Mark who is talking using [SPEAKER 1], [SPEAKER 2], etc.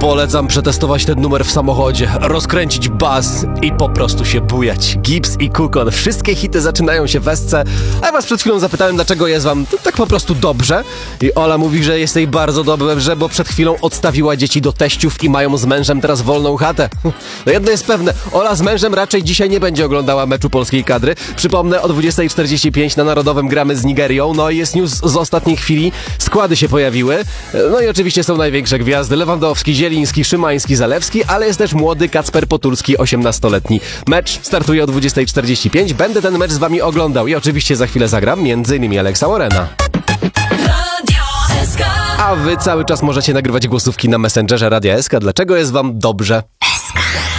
[SPEAKER 1] Polecam przetestować ten numer w samochodzie, rozkręcić bas i po prostu się bujać. Gibbs i Kukon, wszystkie hity zaczynają się w esce, a ja was przed chwilą zapytałem, dlaczego jest wam tak po prostu dobrze. I Ola mówi, że jest jej bardzo dobrze, bo przed chwilą odstawiła dzieci do teściów i mają z mężem teraz wolną chatę. No jedno jest pewne, Ola z mężem raczej dzisiaj nie będzie oglądała meczu polskiej kadry. Przypomnę, o 20:45 na Narodowym gramy z Nigerią. No i jest news z ostatniej chwili, składy się pojawiły. No i oczywiście są największe gwiazdy: Lewandowski, Zieliński, Szymański, Zalewski, ale jest też młody Kacper Potulski, 18-letni. Mecz startuje o 20:45. Będę ten mecz z wami oglądał i oczywiście za chwilę zagram m.in. Alexa Warrena. A wy cały czas możecie nagrywać głosówki na Messengerze Radia SK. Dlaczego jest wam dobrze?
[SPEAKER 2] SK.